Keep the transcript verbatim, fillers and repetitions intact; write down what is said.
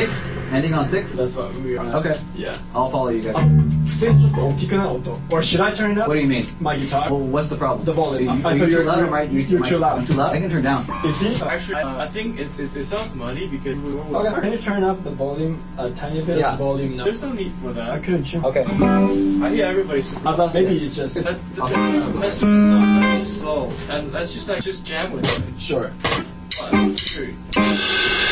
Six? Ending on six? That's what we are. Okay. Yeah. I'll follow you guys. 普通にちょっと大きくない音 Or should I turn it up? What do you mean? My guitar. Well, what's the problem? The volume. Are you, I are you thought too you're- loud or am I? you're- you're am I- too loud. I'm too loud? I can turn down. Is he? Actually, uh, I think it's, it's, it sounds muddy because we were Okay. Can you turn up the volume a tiny bit? Yeah. The volume now. There's no need for that. I couldn't tune. Okay. I hear everybody's super I thought maybe it's just. Let, let, let's do the song very slow and let's just like just jam with it. Sure. One, two.